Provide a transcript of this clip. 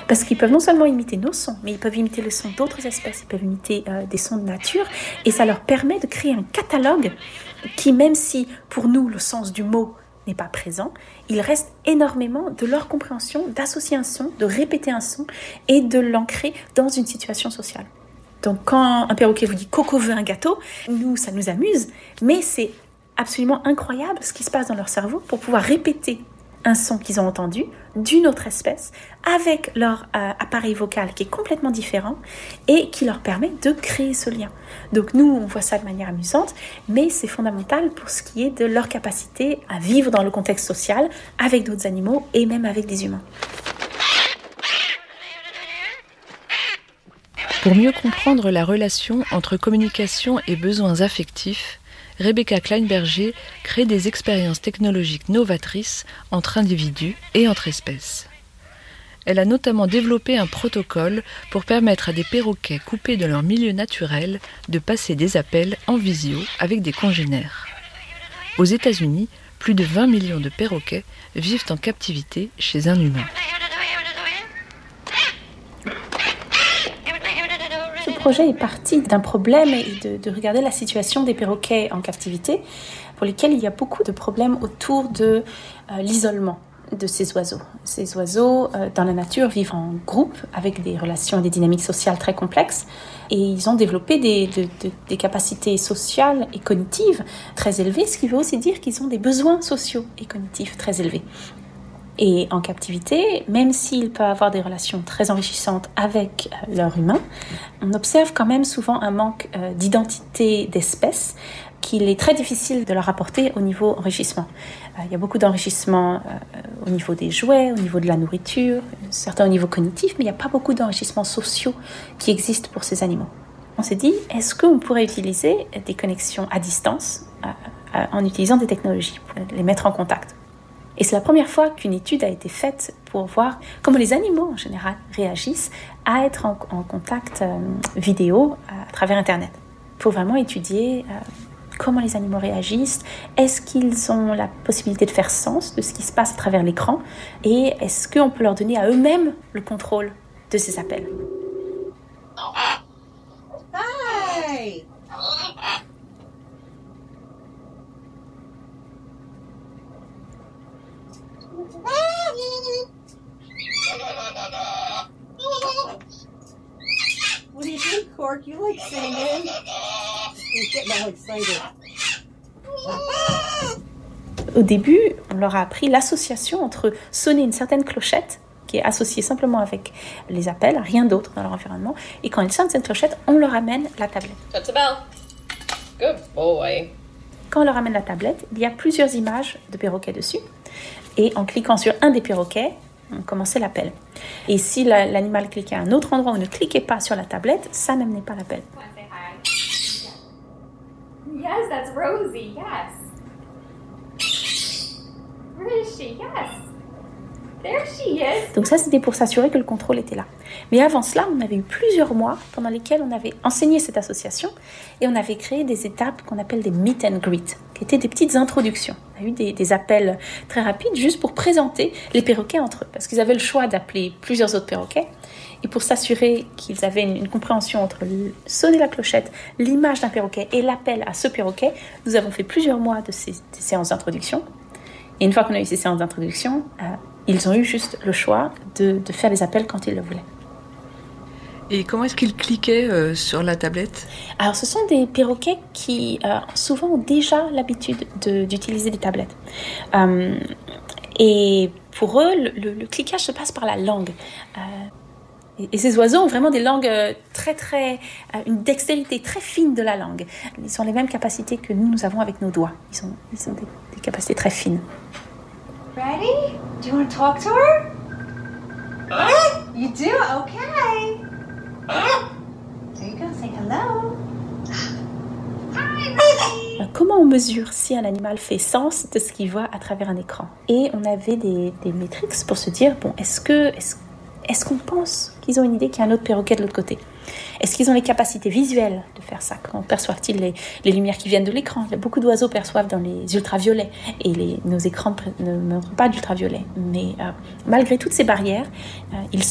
Parce qu'ils peuvent non seulement imiter nos sons, mais ils peuvent imiter le son d'autres espèces, ils peuvent imiter des sons de nature, et ça leur permet de créer un catalogue qui, même si pour nous le sens du mot n'est pas présent, il reste énormément de leur compréhension d'associer un son, de répéter un son et de l'ancrer dans une situation sociale. Donc quand un perroquet vous dit « Coco veut un gâteau », nous, ça nous amuse, mais c'est absolument incroyable ce qui se passe dans leur cerveau pour pouvoir répéter un son qu'ils ont entendu d'une autre espèce avec leur appareil vocal qui est complètement différent et qui leur permet de créer ce lien. Donc nous, on voit ça de manière amusante, mais c'est fondamental pour ce qui est de leur capacité à vivre dans le contexte social avec d'autres animaux et même avec des humains. Pour mieux comprendre la relation entre communication et besoins affectifs, Rebecca Kleinberger crée des expériences technologiques novatrices entre individus et entre espèces. Elle a notamment développé un protocole pour permettre à des perroquets coupés de leur milieu naturel de passer des appels en visio avec des congénères. Aux États-Unis, plus de 20 millions de perroquets vivent en captivité chez un humain. Le projet est parti d'un problème et de regarder la situation des perroquets en captivité, pour lesquels il y a beaucoup de problèmes autour de l'isolement de ces oiseaux. Ces oiseaux, dans la nature, vivent en groupe avec des relations et des dynamiques sociales très complexes, et ils ont développé des capacités sociales et cognitives très élevées, ce qui veut aussi dire qu'ils ont des besoins sociaux et cognitifs très élevés. Et en captivité, même s'ils peuvent avoir des relations très enrichissantes avec leur humain, on observe quand même souvent un manque d'identité d'espèce qu'il est très difficile de leur apporter au niveau enrichissement. Il y a beaucoup d'enrichissement au niveau des jouets, au niveau de la nourriture, certains au niveau cognitif, mais il n'y a pas beaucoup d'enrichissements sociaux qui existent pour ces animaux. On s'est dit, est-ce qu'on pourrait utiliser des connexions à distance en utilisant des technologies pour les mettre en contact ? Et c'est la première fois qu'une étude a été faite pour voir comment les animaux en général réagissent à être en contact vidéo à travers Internet. Il faut vraiment étudier comment les animaux réagissent, est-ce qu'ils ont la possibilité de faire sens de ce qui se passe à travers l'écran et est-ce qu'on peut leur donner à eux-mêmes le contrôle de ces appels. Hi! What do you think, Cork? You like singing? He's getting all excited. Au début, on leur a appris l'association entre sonner une certaine clochette, qui est associée simplement avec les appels, rien d'autre dans leur environnement, et quand ils sonnent cette clochette, on leur amène la tablette. That's a bell. Good boy. Quand on leur amène la tablette, il y a plusieurs images de perroquets dessus, et en cliquant sur un des perroquets, on commençait l'appel. Et si l'animal cliquait à un autre endroit ou ne cliquait pas sur la tablette, ça n'amenait pas l'appel. Yes, that's Rosie, yes. Where is she? Yes. There she is. Donc ça, c'était pour s'assurer que le contrôle était là. Mais avant cela, on avait eu plusieurs mois pendant lesquels on avait enseigné cette association et on avait créé des étapes qu'on appelle des meet and greet, qui étaient des petites introductions. On a eu des appels très rapides juste pour présenter les perroquets entre eux, parce qu'ils avaient le choix d'appeler plusieurs autres perroquets. Et pour s'assurer qu'ils avaient une compréhension entre sonner la clochette, l'image d'un perroquet et l'appel à ce perroquet, nous avons fait plusieurs mois de ces séances d'introduction. Et une fois qu'on a eu ces séances d'introduction, ils ont eu juste le choix de faire les appels quand ils le voulaient. Et comment est-ce qu'ils cliquaient sur la tablette ? Alors, ce sont des perroquets qui souvent ont déjà l'habitude d'utiliser des tablettes. Et pour eux, le cliquage se passe par la langue. Et ces oiseaux ont vraiment des langues une dextérité très fine de la langue. Ils ont les mêmes capacités que nous avons avec nos doigts. Ils ont des capacités très fines. Ready? Do you want to talk to her? You do? Okay. There you go. Say hello. Hi, Rosie. Comment on mesure si un animal fait sens de ce qu'il voit à travers un écran ? Et on avait des métriques pour se dire, bon, est-ce qu'on pense qu'ils ont une idée qu'il y a un autre perroquet de l'autre côté ? Est-ce qu'ils ont les capacités visuelles de faire ça ? Comment perçoivent-ils les lumières qui viennent de l'écran ? Beaucoup d'oiseaux perçoivent dans les ultraviolets et nos écrans ne montrent pas d'ultraviolets. Mais malgré toutes ces barrières, ils